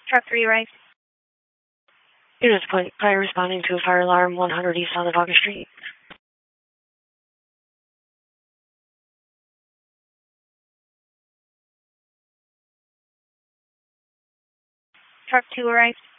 Truck 3 right. Units point fire responding to a fire alarm 100 East on August Street. Truck 2 right.